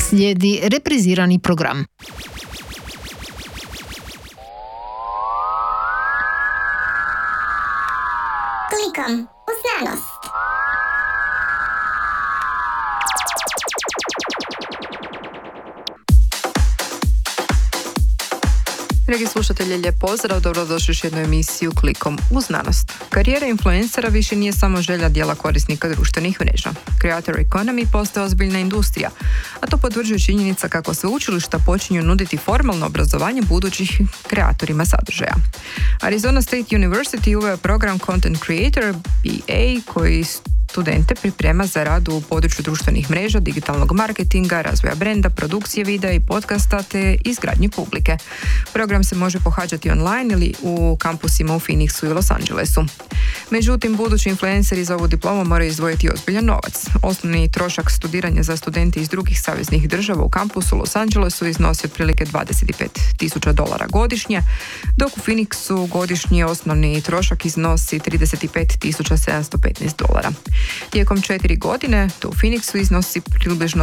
Slijedi reprizirani program. Klikom u znanost. Dragi slušatelji, lijep pozdrav, dobrodošli u jednu emisiju Klikom u znanost. Karijera influencera više nije samo želja dijela korisnika društvenih mreža. Creator economy postaje ozbiljna industrija, a to potvrđuje činjenica kako sveučilišta počinju nuditi formalno obrazovanje budućih kreatorima sadržaja. Arizona State University uveo program Content Creator BA koji studente priprema za rad u području društvenih mreža, digitalnog marketinga, razvoja brenda, produkcije videa i podcasta te izgradnji publike. Program se može pohađati online ili u kampusima u Phoenixu i Los Angelesu. Međutim, budući influenceri za ovu diplomu moraju izdvojiti ozbiljan novac. Osnovni trošak studiranja za studente iz drugih saveznih država u kampusu u Los Angelesu iznosi otprilike $25,000 godišnje, dok u Phoenixu godišnji osnovni trošak iznosi $35,715. Tijekom 4 godine to u Phoenixu iznosi približno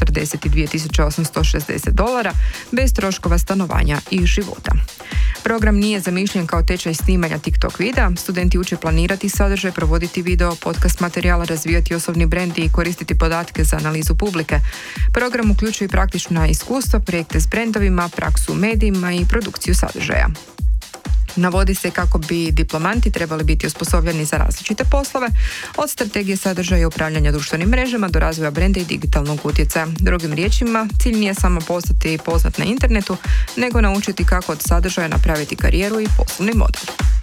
$142,860 bez troškova stanovanja i života. Program nije zamišljen kao tečaj snimanja TikTok videa. Studenti uče planirati sadržaj, provoditi video, podcast materijala, razvijati osobni brend i koristiti podatke za analizu publike. Program uključuje praktična iskustva, projekte s brendovima, praksu u medijima i produkciju sadržaja. Navodi se kako bi diplomanti trebali biti osposobljeni za različite poslove, od strategije sadržaja i upravljanja društvenim mrežama do razvoja brenda i digitalnog utjecaja. Drugim riječima, cilj nije samo postati poznat na internetu, nego naučiti kako od sadržaja napraviti karijeru i poslovni model.